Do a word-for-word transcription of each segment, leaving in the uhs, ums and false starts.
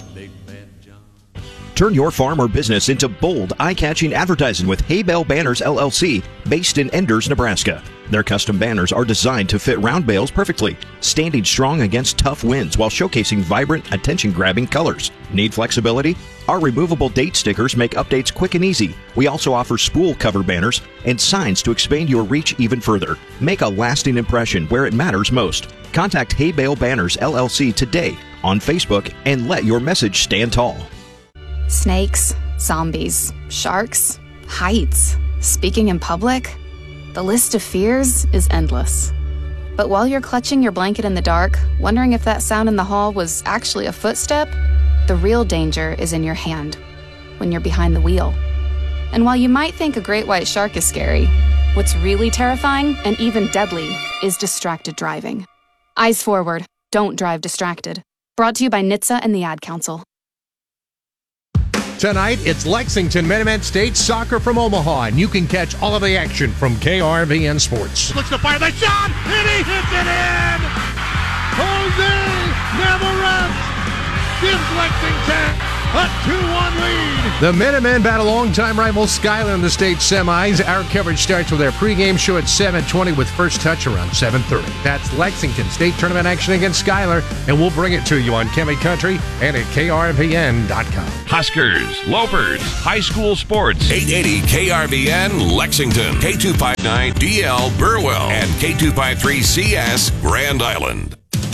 Big Man John. Turn your farm or business into bold, eye-catching advertising with Hay Bale Banners, L L C, based in Enders, Nebraska. Their custom banners are designed to fit round bales perfectly, standing strong against tough winds while showcasing vibrant, attention-grabbing colors. Need flexibility? Our removable date stickers make updates quick and easy. We also offer spool cover banners and signs to expand your reach even further. Make a lasting impression where it matters most. Contact Hay Bale Banners, L L C today on Facebook and let your message stand tall. Snakes, zombies, sharks, heights, speaking in public. The list of fears is endless. But while you're clutching your blanket in the dark, wondering if that sound in the hall was actually a footstep, the real danger is in your hand, when you're behind the wheel. And while you might think a great white shark is scary, what's really terrifying and even deadly is distracted driving. Eyes forward, don't drive distracted. Brought to you by N H T S A and the Ad Council. Tonight, it's Lexington Minutemen State Soccer from Omaha, and you can catch all of the action from K R V N Sports. Looks to fire the shot, and he hits it in! Jose never rests! Gives Lexington a two one lead. The Minutemen bat a longtime rival Schuyler in the state semis. Our coverage starts with our pregame show at seven twenty with first touch around seven thirty. That's Lexington State Tournament action against Schuyler, and we'll bring it to you on Kemet Country and at K R V N dot com. Huskers, Lopers, high school sports. eight eighty K R V N Lexington, K two fifty-nine D L Burwell, and K two fifty-three C S Grand Island.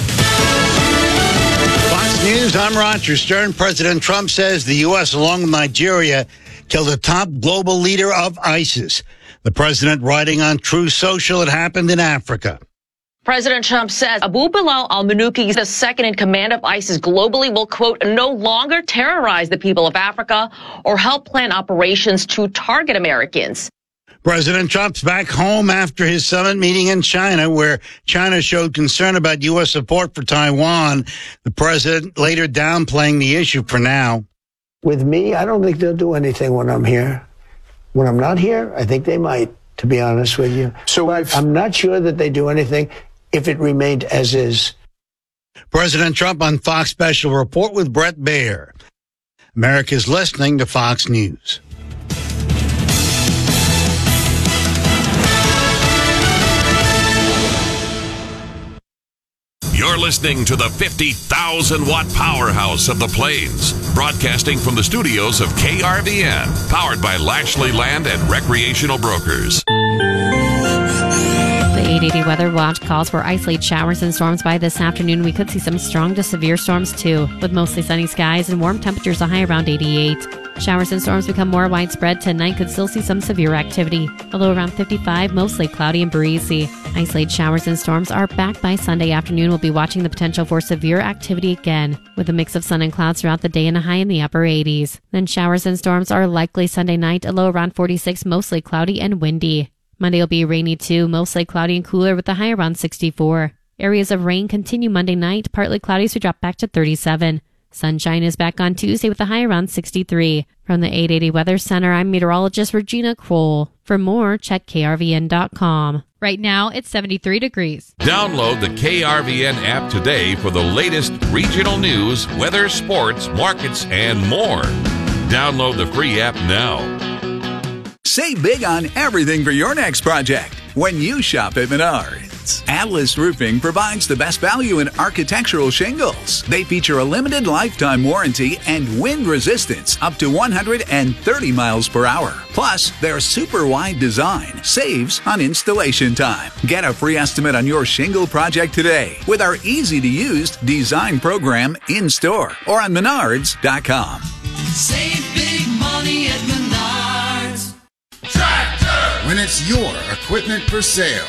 Fox News, I'm Roger Stern. President Trump says the U S, along with Nigeria, killed the top global leader of ISIS. The president writing on Truth Social, it happened in Africa. President Trump says Abu Bilal al-Manuki, the second in command of ISIS globally, will, quote, no longer terrorize the people of Africa or help plan operations to target Americans. President Trump's back home after his summit meeting in China, where China showed concern about U S support for Taiwan. The president later downplaying the issue for now. With me, I don't think they'll do anything when I'm here. When I'm not here, I think they might, to be honest with you. So but I'm not sure that they do anything if it remained as is. President Trump on Fox Special Report with Brett Baer. America's listening to Fox News. You're listening to the fifty thousand watt powerhouse of the Plains, broadcasting from the studios of K R V N, powered by Lashley Land and Recreational Brokers. The eight eighty Weather Watch calls for isolated showers and storms by this afternoon. We could see some strong to severe storms too, with mostly sunny skies and warm temperatures, a high around eighty-eight. Showers and storms become more widespread tonight. Could still see some severe activity, although around fifty-five, mostly cloudy and breezy. Isolated showers and storms are back by Sunday afternoon. We'll be watching the potential for severe activity again, with a mix of sun and clouds throughout the day and a high in the upper eighties. Then showers and storms are likely Sunday night, a low around forty-six, mostly cloudy and windy. Monday will be rainy too, mostly cloudy and cooler with a high around sixty-four. Areas of rain continue Monday night, partly cloudy, so drop back to thirty-seven. Sunshine is back on Tuesday with a high around sixty-three. From the eight eighty Weather Center, I'm meteorologist Regina Kroll. For more, check K R V N dot com. Right now, it's seventy-three degrees. Download the K R V N app today for the latest regional news, weather, sports, markets, and more. Download the free app now. Save big on everything for your next project when you shop at Menards. Atlas Roofing provides the best value in architectural shingles. They feature a limited lifetime warranty and wind resistance up to one hundred thirty miles per hour. Plus, their super wide design saves on installation time. Get a free estimate on your shingle project today with our easy-to-use design program in store or on Menards dot com. Save big money at Menards. Tractor! When it's your equipment for sale,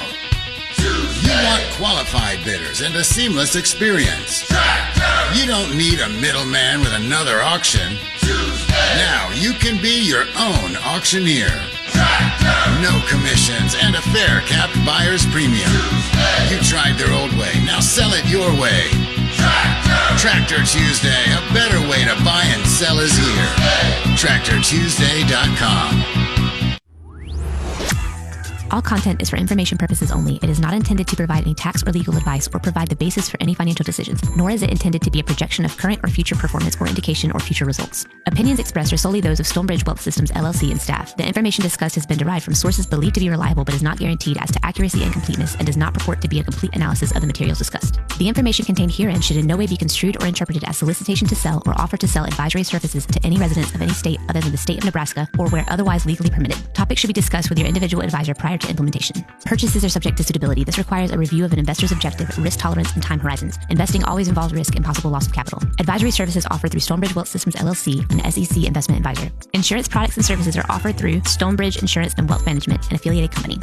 you want qualified bidders and a seamless experience. Tractor! You don't need a middleman with another auction. Tuesday. Now you can be your own auctioneer. Tractor! No commissions and a fair capped buyer's premium. Tuesday. You tried their old way, now sell it your way. Tractor! Tractor Tuesday, a better way to buy and sell is here. Tractor Tuesday dot com. All content is for information purposes only. It is not intended to provide any tax or legal advice or provide the basis for any financial decisions, nor is it intended to be a projection of current or future performance or indication or future results. Opinions expressed are solely those of Stonebridge Wealth Systems, L L C and staff. The information discussed has been derived from sources believed to be reliable but is not guaranteed as to accuracy and completeness and does not purport to be a complete analysis of the materials discussed. The information contained herein should in no way be construed or interpreted as solicitation to sell or offer to sell advisory services to any residents of any state other than the state of Nebraska or where otherwise legally permitted. Topics should be discussed with your individual advisor prior to implementation. Purchases are subject to suitability. This requires a review of an investor's objective, risk tolerance, and time horizons. Investing always involves risk and possible loss of capital. Advisory services offered through Stonebridge Wealth Systems, L L C, an S E C investment advisor. Insurance products and services are offered through Stonebridge Insurance and Wealth Management, an affiliated company.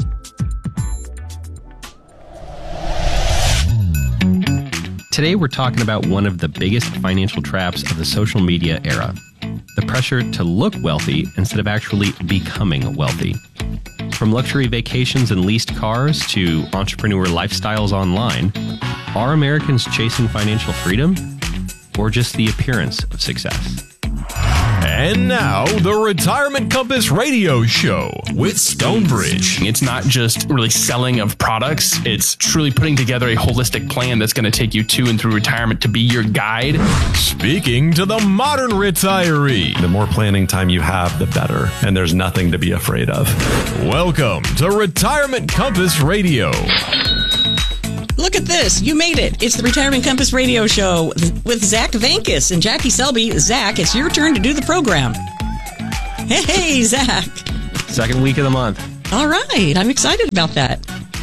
Today we're talking about one of the biggest financial traps of the social media era. The pressure to look wealthy instead of actually becoming wealthy. From luxury vacations and leased cars to entrepreneur lifestyles online, are Americans chasing financial freedom or just the appearance of success? And now, the Retirement Compass Radio Show with Stonebridge. It's not just really selling of products. It's truly putting together a holistic plan that's going to take you to and through retirement to be your guide. Speaking to the modern retiree. The more planning time you have, the better. And there's nothing to be afraid of. Welcome to Retirement Compass Radio. Look at this. You made it. It's the Retirement Compass Radio Show with Zach Vankus and Jackie Selby. Zach, it's your turn to do the program. Hey, Zach. Second week of the month. All right. I'm excited about that.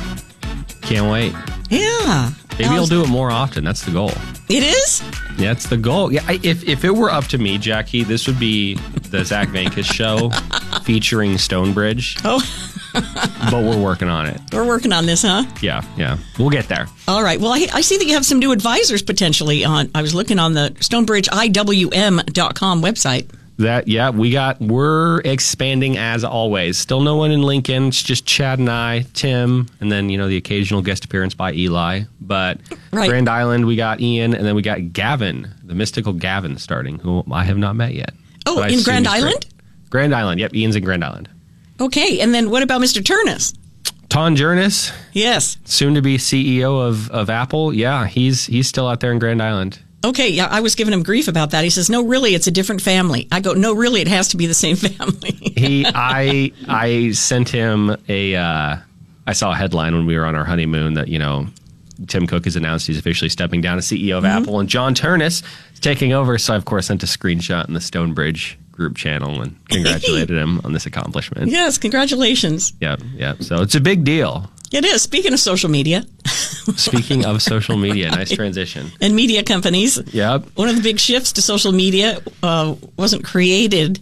Can't wait. Yeah. Maybe I'll do it more often. That's the goal. It is? Yeah, that's the goal. Yeah, I, if, if it were up to me, Jackie, this would be the Zach Vankus Show featuring Stonebridge. Oh. But we're working on it. We're working on this, huh? Yeah, yeah. We'll get there. All right. Well, I, I see that you have some new advisors potentially on. I was looking on the Stonebridge I W M dot com website. That, yeah, we got, we're expanding as always. Still no one in Lincoln. It's just Chad and I, Tim, and then, you know, the occasional guest appearance by Eli. But right. Grand Island, we got Ian, and then we got Gavin, the mystical Gavin starting, who I have not met yet. Oh, in Grand Island? Grand Island. Yep, Ian's in Grand Island. Okay, and then what about Mister Turnus? Ton Jurnis? Yes. Soon to be C E O of, of Apple. Yeah, he's he's still out there in Grand Island. Okay, yeah, I was giving him grief about that. He says, no, really, it's a different family. I go, no, really, it has to be the same family. he, I I sent him a, uh, I saw a headline when we were on our honeymoon that, you know, Tim Cook has announced he's officially stepping down as C E O of mm-hmm. Apple, and John Turnus is taking over. So I, of course, sent a screenshot in the Stonebridge group channel and congratulated him on this accomplishment. Yes, congratulations. Yeah, yeah. So it's a big deal. It is. Speaking of social media. Speaking of social media, nice transition. And media companies. Yep. One of the big shifts to social media uh, wasn't created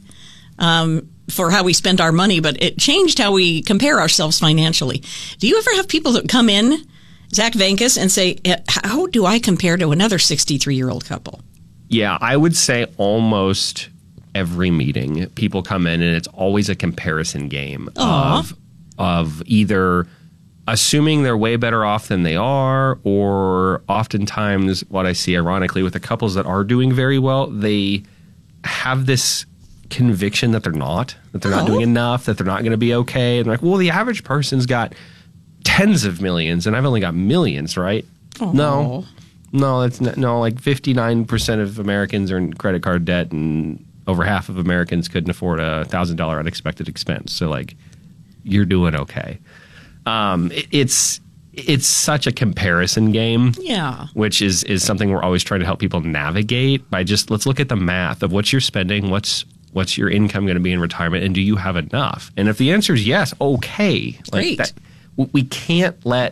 um, for how we spend our money, but it changed how we compare ourselves financially. Do you ever have people that come in, Zach Vankus, and say, how do I compare to another sixty-three-year-old couple? Yeah, I would say almost every meeting, people come in and it's always a comparison game Aww. of of either assuming they're way better off than they are, or oftentimes what I see ironically with the couples that are doing very well, they have this conviction that they're not, that they're oh. not doing enough, that they're not going to be okay. And like, well, the average person's got tens of millions and I've only got millions, right? Aww. No, no, it's not, no, like fifty-nine percent of Americans are in credit card debt and over half of Americans couldn't afford a one thousand dollars unexpected expense. So, like, you're doing okay. Um, it, it's it's such a comparison game. Yeah. Which is, is something we're always trying to help people navigate by just, let's look at the math of what you're spending, what's what's your income going to be in retirement, and do you have enough? And if the answer is yes, okay. Like Great. That, we can't let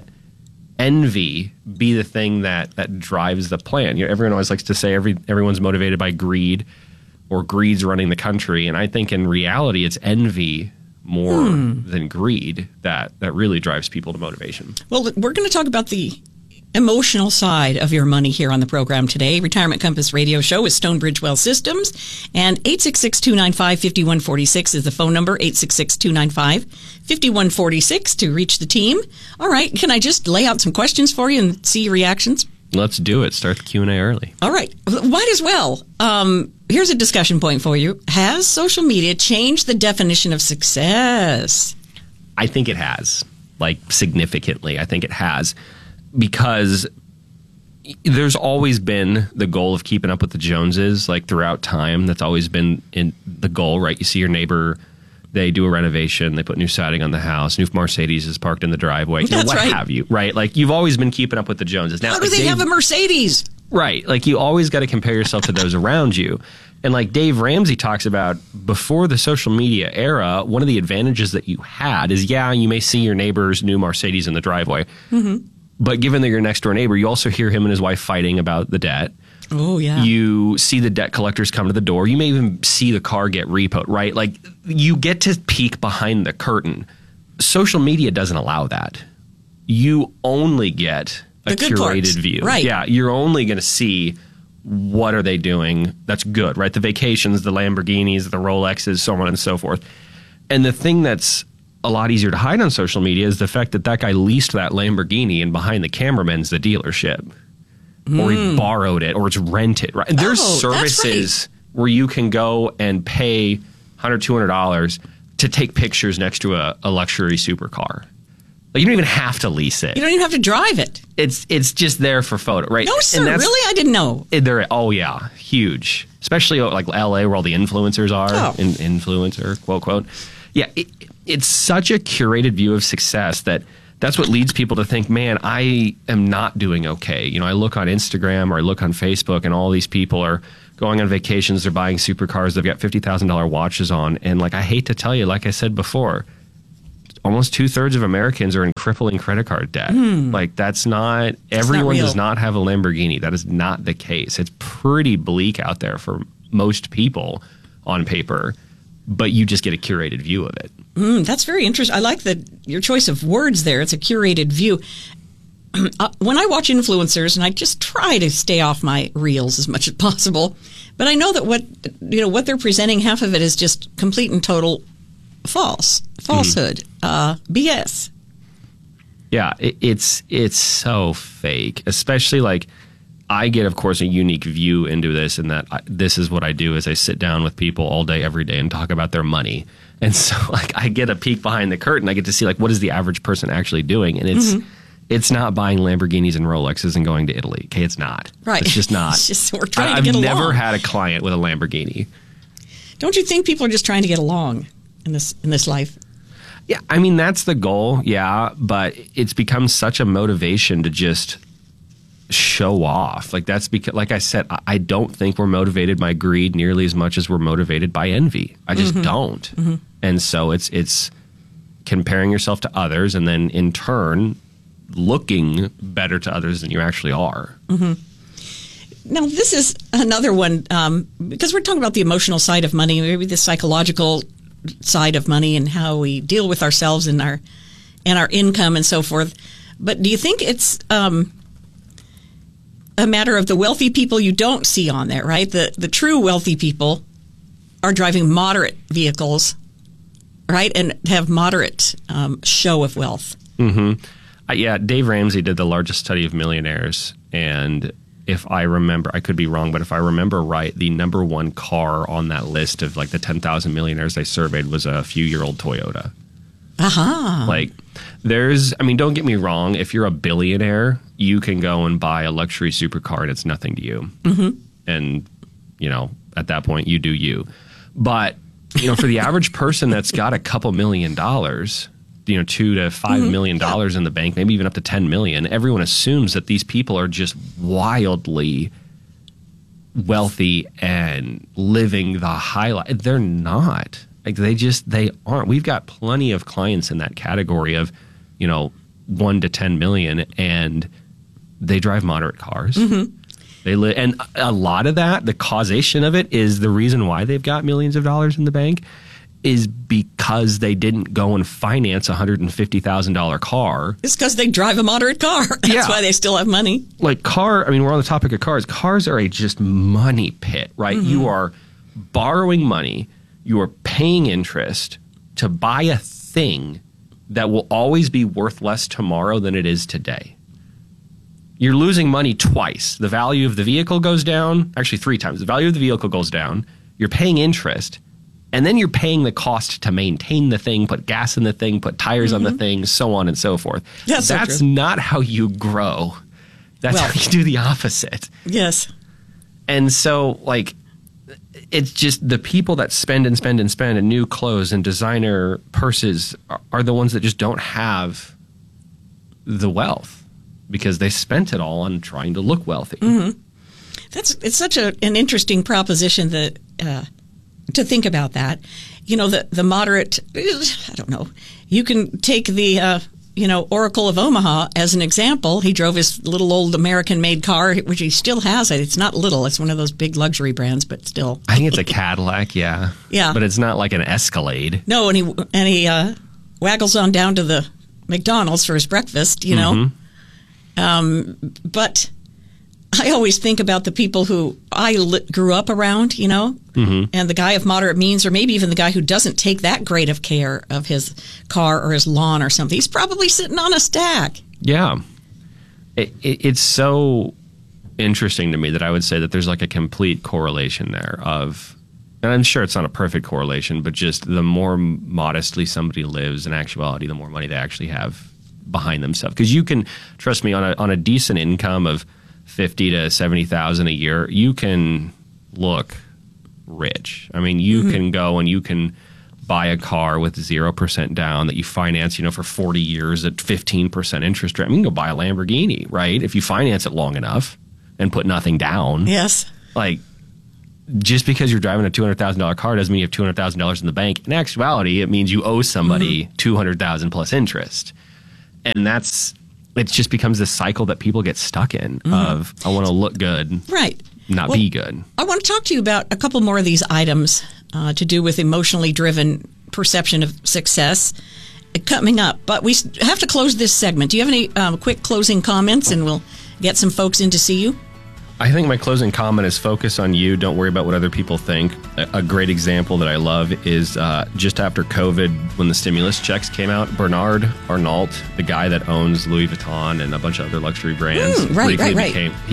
envy be the thing that, that drives the plan. You know, everyone always likes to say every everyone's motivated by greed, or greed's running the country. And I think in reality, it's envy more hmm. than greed that, that really drives people to motivation. Well, we're going to talk about the emotional side of your money here on the program today. Retirement Compass Radio Show with Stonebridge Wealth Systems. And eight six six, two nine five, five one four six is the phone number, eight six six, two nine five, five one four six to reach the team. All right. Can I just lay out some questions for you and see your reactions? Let's do it. Start the Q and A early. All right. Might as well. Um, here's a discussion point for you. Has social media changed the definition of success? I think it has. like significantly. I think it has, because there's always been the goal of keeping up with the Joneses, like throughout time. That's always been in the goal, right? You see your neighbor, they do a renovation, they put new siding on the house, new Mercedes is parked in the driveway, you know, That's what right. have you, right? Like you've always been keeping up with the Joneses. Now, How do like they Dave, have a Mercedes? Right. Like you always got to compare yourself to those around you. And like Dave Ramsey talks about, before the social media era, one of the advantages that you had is, yeah, you may see your neighbor's new Mercedes in the driveway. Mm-hmm. But given that you're next door neighbor, you also hear him and his wife fighting about the debt. Oh, yeah. You see the debt collectors come to the door. You may even see the car get repoed, right? Like you get to peek behind the curtain. Social media doesn't allow that. You only get a The good curated parts. view. Right. Yeah, you're only going to see what are they doing that's good, right? The vacations, the Lamborghinis, the Rolexes, so on and so forth. And the thing that's a lot easier to hide on social media is the fact that that guy leased that Lamborghini and behind the cameraman's the dealership. Mm. Or he borrowed it, or it's rented, right? And there's Oh, that's services where you can go and pay one hundred dollars, two hundred dollars to take pictures next to a, a luxury supercar. Like you don't even have to lease it. You don't even have to drive it. It's it's just there for photo, right? No, sir. And that's- Really? I didn't know. They're, oh, yeah. Huge. Especially like L A where all the influencers are. Oh. In, influencer, quote, quote. Yeah, it, it's such a curated view of success that that's what leads people to think, man, I am not doing okay. You know, I look on Instagram or I look on Facebook and all these people are going on vacations. They're buying supercars. They've got fifty thousand dollars watches on. And like, I hate to tell you, like I said before, almost two thirds of Americans are in crippling credit card debt. Hmm. Like that's not, That's everyone not does real. not have a Lamborghini. That is not the case. It's pretty bleak out there for most people on paper, but you just get a curated view of it. Mm, that's very interesting. I like the your choice of words there. It's a curated view. Uh, when I watch influencers, and I just try to stay off my reels as much as possible, but I know that what you know what they're presenting, half of it is just complete and total false, falsehood, mm-hmm. uh, B S. Yeah, it, it's it's so fake, especially like I get, of course, a unique view into this, in that I, this is what I do is I sit down with people all day, every day, and talk about their money. And so, like, I get a peek behind the curtain. I get to see, like, what is the average person actually doing? And it's mm-hmm. it's not buying Lamborghinis and Rolexes and going to Italy. Okay, it's not. Right. It's just not. It's just, we're trying I, to get I've along. never had a client with a Lamborghini. Don't you think people are just trying to get along in this in this life? Yeah, I mean, that's the goal, yeah, but it's become such a motivation to just show off. Like, that's because, like I said, I, I don't think we're motivated by greed nearly as much as we're motivated by envy. I just mm-hmm. don't. Mm-hmm. And so it's it's comparing yourself to others and then, in turn, looking better to others than you actually are. Mm-hmm. Now, this is another one, um, because we're talking about the emotional side of money, maybe the psychological side of money and how we deal with ourselves and our and our income and so forth. But do you think it's um, a matter of the wealthy people you don't see on there, right? The the true wealthy people are driving moderate vehicles, right, and have moderate um, show of wealth. Mm-hmm. Uh, yeah, Dave Ramsey did the largest study of millionaires, and if I remember, I could be wrong, but if I remember right, the number one car on that list of like the ten thousand millionaires they surveyed was a few-year-old Toyota. Aha. Like, there's, I mean, don't get me wrong. If you're a billionaire, you can go and buy a luxury supercar and it's nothing to you. Mm-hmm. And, you know, at that point, you do you. But, you know, for the average person that's got a couple million dollars, you know, two to five mm-hmm. million dollars in the bank, maybe even up to ten million, everyone assumes that these people are just wildly wealthy and living the high life. They're not. Like, they just, they aren't. We've got plenty of clients in that category of, you know, one to ten million, and they drive moderate cars. Mm-hmm. They live, and a lot of that, the causation of it is the reason why they've got millions of dollars in the bank is because they didn't go and finance a one hundred fifty thousand dollars car. It's because they drive a moderate car. That's yeah. why they still have money. Like car, I mean, we're on the topic of cars. Cars are a just money pit, right? Mm-hmm. You are borrowing money. You are paying interest to buy a thing that will always be worth less tomorrow than it is today. You're losing money twice. The value of the vehicle goes down. Actually, three times. The value of the vehicle goes down. You're paying interest. And then you're paying the cost to maintain the thing, put gas in the thing, put tires mm-hmm. on the thing, so on and so forth. That's, That's so not how you grow. That's well, how you do the opposite. Yes. And so, like, it's just the people that spend and spend and spend in new clothes and designer purses are, are the ones that just don't have the wealth because they spent it all on trying to look wealthy. Mm-hmm. That's it's such a, an interesting proposition that uh, to think about that. You know, the the moderate. I don't know. You can take the. Uh, You know, Oracle of Omaha as an example. He drove his little old American-made car, which he still has. It's not little. It's one of those big luxury brands, but still. I think it's a Cadillac, yeah. Yeah. But it's not like an Escalade. No, and he and he uh, waggles on down to the McDonald's for his breakfast, you know. Mm-hmm. Um, but I always think about the people who I li- grew up around, you know, mm-hmm. and the guy of moderate means, or maybe even the guy who doesn't take that great of care of his car or his lawn or something. He's probably sitting on a stack. Yeah. It, it, it's so interesting to me that I would say that there's like a complete correlation there of, and I'm sure it's not a perfect correlation, but just the more modestly somebody lives in actuality, the more money they actually have behind themselves. Because you can, trust me, on a on a decent income of fifty to seventy thousand a year, you can look rich. I mean, you mm-hmm. can go and you can buy a car with zero percent down that you finance, you know, for forty years at fifteen percent interest rate. I mean, you can go buy a Lamborghini, right? If you finance it long enough and put nothing down. Yes. Like, just because you're driving a two hundred thousand dollars car doesn't mean you have two hundred thousand dollars in the bank. In actuality, it means you owe somebody mm-hmm. two hundred thousand dollars plus interest. And that's, it just becomes this cycle that people get stuck in mm-hmm. of, I want to look good. Right. Not well, be good. I want to talk to you about a couple more of these items uh, to do with emotionally driven perception of success coming up. But we have to close this segment. Do you have any um, quick closing comments, and we'll get some folks in to see you? I think my closing comment is focus on you. Don't worry about what other people think. A great example that I love is uh, just after COVID, when the stimulus checks came out, Bernard Arnault, the guy that owns Louis Vuitton and a bunch of other luxury brands, mm, right, briefly right, right. became...